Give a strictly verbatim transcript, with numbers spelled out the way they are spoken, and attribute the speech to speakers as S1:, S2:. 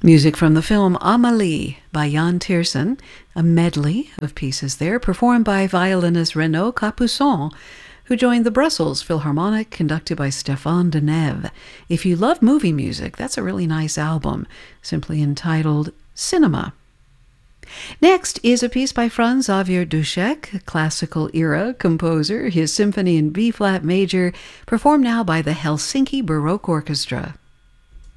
S1: Music from the film Amélie by Jan Tiersen, a medley of pieces there performed by violinist Renaud Capuçon, who joined the Brussels Philharmonic, conducted by Stéphane Denève. If you love movie music, that's a really nice album, simply entitled Cinema. Next is a piece by Franz Xavier Duschek, classical era composer, his symphony in B-flat major, performed now by the Helsinki Baroque Orchestra.